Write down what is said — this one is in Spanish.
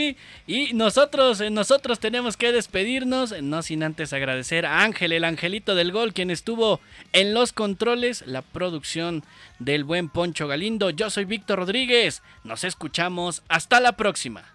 sí. Y nosotros tenemos que despedirnos, no sin antes agradecer a Ángel, el angelito del gol, quien estuvo en los controles, la producción del buen Poncho Galindo. Yo soy Víctor Rodríguez. Nos escuchamos. Hasta la próxima.